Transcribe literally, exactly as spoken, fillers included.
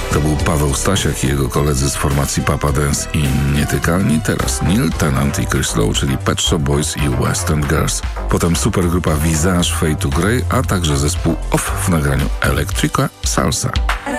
To był Paweł Stasiak i jego koledzy z formacji Papa Dance i Nietykalni. Teraz Neil Tennant i Chris Lowe, czyli Pet Shop Boys i Western Girls. Potem supergrupa Visage, Fade to Grey, a także zespół Off w nagraniu Electrica Salsa.